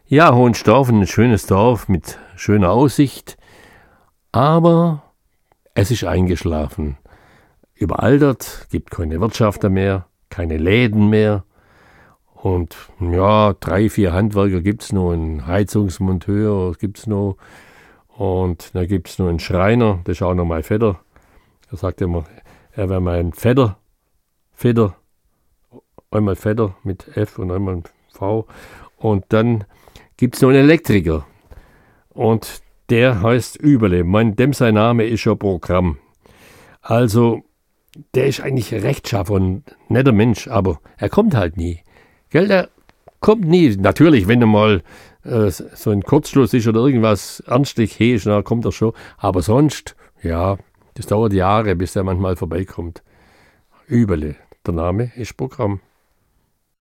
Ja, Hohenstaufen, ein schönes Dorf mit schöner Aussicht, aber es ist eingeschlafen. Überaltert, gibt keine Wirtschafter mehr, keine Läden mehr. Und ja, 3, 4 Handwerker gibt es noch, einen Heizungsmonteur gibt es noch. Und dann gibt es noch einen Schreiner, das ist auch noch mein Vetter. Er sagt immer, er wäre mein Vetter, einmal Vetter mit F und einmal V. Und dann gibt es noch einen Elektriker. Und der heißt Überle. Dem sein Name ist schon Programm. Also, der ist eigentlich rechtschaffen, ein netter Mensch, aber er kommt halt nie. Gell, der kommt nie. Natürlich, wenn er mal so ein Kurzschluss ist oder irgendwas ernstlich ist, dann kommt er schon. Aber sonst, ja, das dauert Jahre, bis er manchmal vorbeikommt. Überle. Der Name ist Programm.